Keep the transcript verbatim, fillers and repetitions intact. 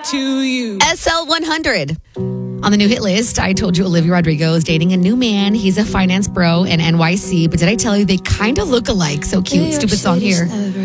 to you. S L one hundred. On the new hit list, I told you Olivia Rodrigo is dating a new man. He's a finance bro in N Y C. But did I tell you they kind of look alike? So cute. Stupid song here.